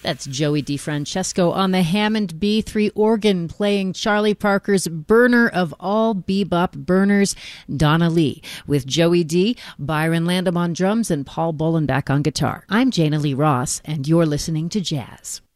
That's Joey DeFrancesco on the Hammond B3 organ, playing Charlie Parker's burner of all bebop burners, Donna Lee, with Joey D, Byron Landam on drums, and Paul Bolenbach on guitar. I'm Jana Lee Ross, and you're listening to Jazz.